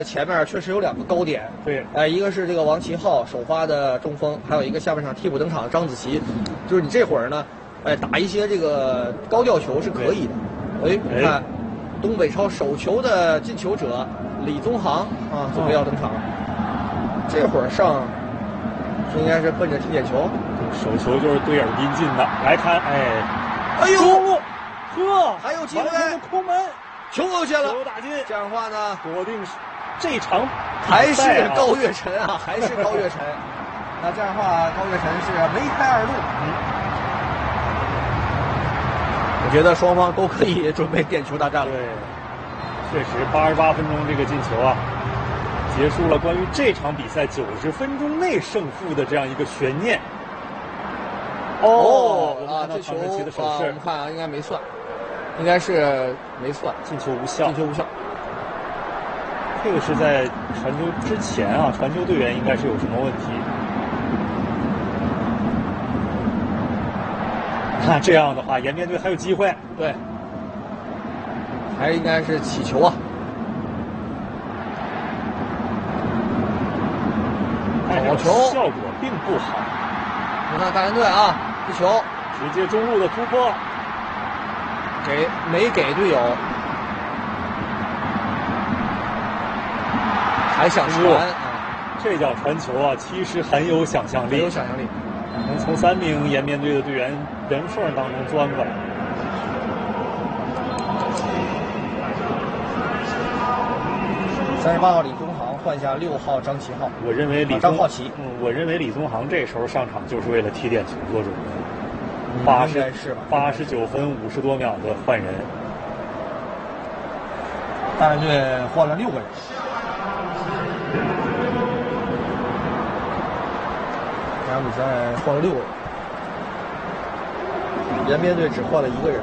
前面确实有2个高点， 对， 一个是这个王旗浩首发的中锋，还有一个下半场替补登场的张子琪，就是你这会儿呢，打一些这个高吊球是可以的。你看，东北超首球的进球者李宗航啊，准备要登场，这会儿上应该是奔着踢点球， 手球就是对耳宾进的。来看， 哎呦， 呵， 还有机会， 空门。 球勾下了， 球打进， 这样的话呢， 锁定这场还是高月晨啊，还是高月晨。那这样的话，高月晨是梅开2度。我觉得双方都可以准备点球大战了。 对，确实88分钟这个进球啊，结束了关于这场比赛90分钟内胜负的这样一个悬念。 这球我们看啊，应该没算。应该是没算， 进球无效。这个是在传球之前啊，传球队员应该是有什么问题。那这样的话，延边队还有机会。 对，还应该是起球啊。 好球，效果并不好。 你看大连队啊，这球直接中路的突破。 没给队友，还想传这叫传球啊！其实很有想象力，能从3名延边队的队员人缝当中钻过来。 38号李宗航换下6号张旗浩。 我认为张浩奇， 我认为李宗航这时候上场就是为了踢点球做准备。89分50多秒的换人， 大连队换了6个人。这场比赛换了6个人，延边队只换了1个人。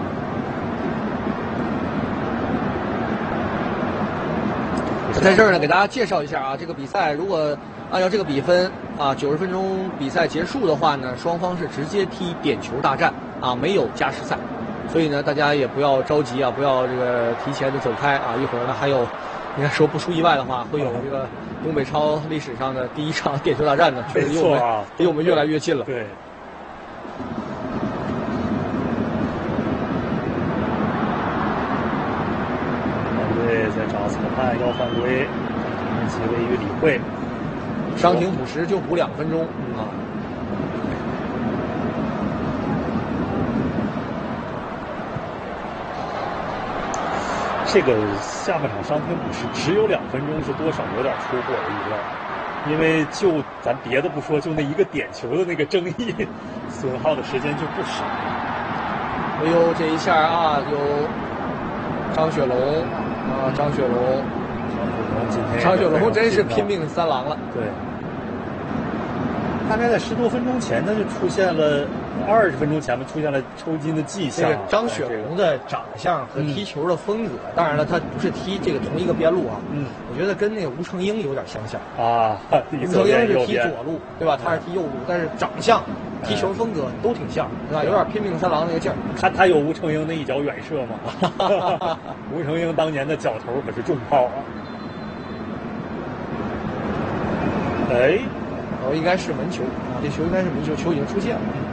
在这儿呢，给大家介绍一下啊，这个比赛如果按照这个比分啊，90分钟比赛结束的话呢，双方是直接踢点球大战啊，没有加时赛，所以呢，大家也不要着急啊，不要这个提前的走开啊。一会儿呢，还有应该说不出意外的话，会有这个东北超历史上的第1场点球大战呢，确实离我们越来越近了。 对。队在找裁判要犯规，其位于李慧， 伤停补时就补2分钟啊。 这个下半场伤停补时只有2分钟，是多少有点出乎我的意料。因为就咱别的不说，就那一个点球的那个争议，损耗的时间就不少。 哎呦，这一下啊，有张雪龙啊，张雪龙真是拼命3郎了。 对，大概在10多分钟前，他就出现了20分钟前吧，出现了抽筋的迹象。 这个张雪龙的长相和踢球的风格，当然了，他不是踢这个同一个边路啊。我觉得跟那个吴成英有点相像啊。 吴成英是踢左路，对吧？他是踢右路，但是长相、踢球风格都挺像，对吧？有点拼命3郎那个劲儿。 他有吴成英那一脚远射吗？吴成英当年的脚头可是重炮啊。 应该是门球啊，这球应该是门球，球已经出现了。